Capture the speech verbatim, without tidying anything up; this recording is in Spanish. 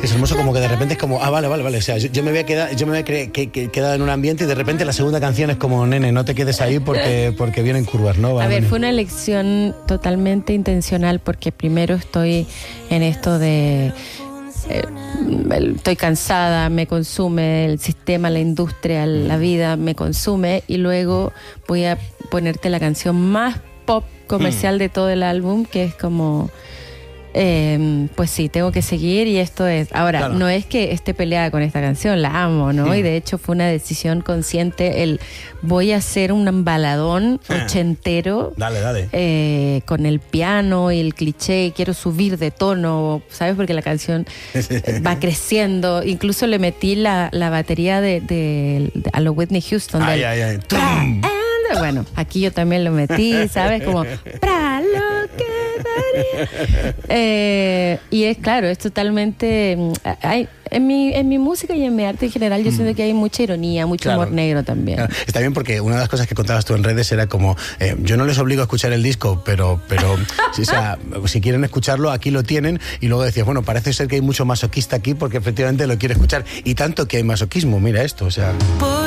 Es hermoso como que de repente es como, ah, vale, vale, vale. O sea, yo, yo me había quedado, yo me había cre- que, que, quedado en un ambiente y de repente la segunda canción es como, nene, no te quedes ahí porque, porque vienen curvas, ¿no? Va a a ver, venir. fue una elección totalmente intencional porque primero estoy en esto de... Eh, estoy cansada, me consume el sistema, la industria, la vida me consume, y luego voy a ponerte la canción más pop comercial mm. de todo el álbum, que es como eh, pues sí, tengo que seguir, y esto es ahora, claro. No es que esté peleada con esta canción, la amo, ¿no? Mm. Y de hecho fue una decisión consciente el voy a hacer un baladón ochentero, dale, dale. Eh, con el piano y el cliché, y quiero subir de tono, ¿sabes? Porque la canción va creciendo. Incluso le metí la, la batería de, de, de a lo Whitney Houston. Ay, del, ay, ay. And, bueno, aquí yo también lo metí, ¿sabes? Como para lo que daría. Eh, y es claro, es totalmente hay, en mi en mi música y en mi arte en general yo mm. siento que hay mucha ironía, mucho claro. humor negro también. Claro. Está bien, porque una de las cosas que contabas tú en redes era como eh, yo no les obligo a escuchar el disco, pero pero si, o sea, si quieren escucharlo, aquí lo tienen. Y luego decías, bueno, parece ser que hay mucho masoquista aquí porque efectivamente lo quiere escuchar, y tanto que hay masoquismo, mira esto, o sea.